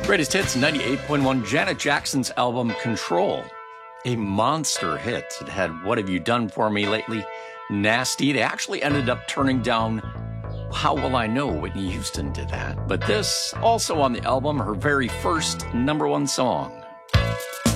Greatest hits 98.1, Janet Jackson's album Control. A monster hit. It had What Have You Done For Me Lately, Nasty. They actually ended up turning down How Will I Know? Whitney Houston did that. But this, also on the album, her very first #1 song.